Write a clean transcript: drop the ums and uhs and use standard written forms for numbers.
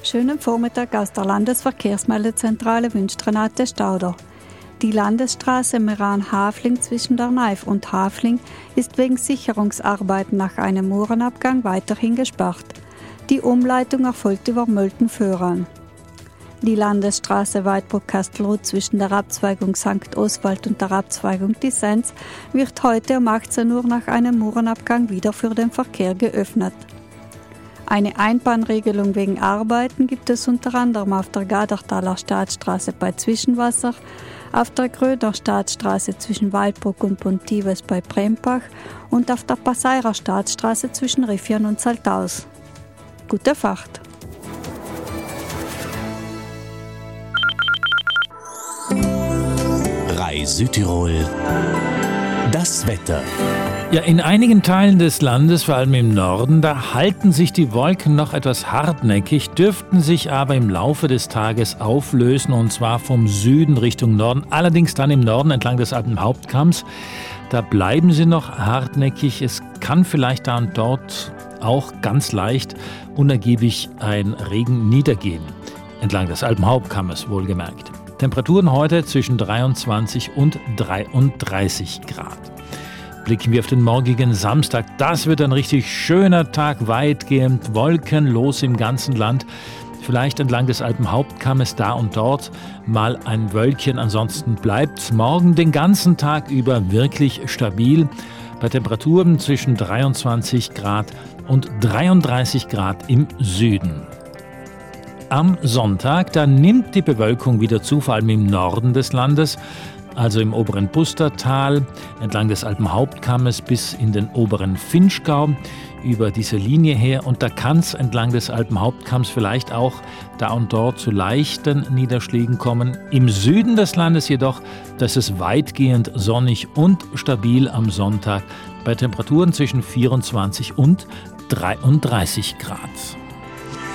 Schönen Vormittag aus der Landesverkehrsmeldezentrale wünscht Renate Stauder. Die Landesstraße Meran-Hafling zwischen der Neif und Hafling ist wegen Sicherungsarbeiten nach einem Murenabgang weiterhin gesperrt. Die Umleitung erfolgt über Mölten-Föhran. Die Landesstraße Weidbruck-Kastelruth zwischen der Abzweigung St. Oswald und der Abzweigung Disenz wird heute um 18 Uhr nach einem Murenabgang wieder für den Verkehr geöffnet. Eine Einbahnregelung wegen Arbeiten gibt es unter anderem auf der Gadertaler Staatsstraße bei Zwischenwasser, auf der Gröder Staatsstraße zwischen Waldbruck und Pontives bei Brempach und auf der Passeirer Staatsstraße zwischen Riffian und Saltaus. Gute Fahrt! Rai Südtirol. Das Wetter. Ja, in einigen Teilen des Landes, vor allem im Norden, da halten sich die Wolken noch etwas hartnäckig, dürften sich aber im Laufe des Tages auflösen, und zwar vom Süden Richtung Norden, allerdings dann im Norden entlang des Alpenhauptkamms. Da bleiben sie noch hartnäckig. Es kann vielleicht da und dort auch ganz leicht unergiebig ein Regen niedergehen, entlang des Alpenhauptkammes wohlgemerkt. Temperaturen heute zwischen 23 und 33 Grad. Blicken wir auf den morgigen Samstag. Das wird ein richtig schöner Tag, weitgehend wolkenlos im ganzen Land. Vielleicht entlang des Alpenhauptkammes da und dort mal ein Wölkchen. Ansonsten bleibt morgen den ganzen Tag über wirklich stabil. Bei Temperaturen zwischen 23 Grad und 33 Grad im Süden. Am Sonntag, da nimmt die Bewölkung wieder zu, vor allem im Norden des Landes. Also im oberen Pustertal, entlang des Alpenhauptkammes bis in den oberen Vinschgau, über diese Linie her. Und da kann es entlang des Alpenhauptkamms vielleicht auch da und dort zu leichten Niederschlägen kommen. Im Süden des Landes jedoch, das ist weitgehend sonnig und stabil am Sonntag bei Temperaturen zwischen 24 und 33 Grad.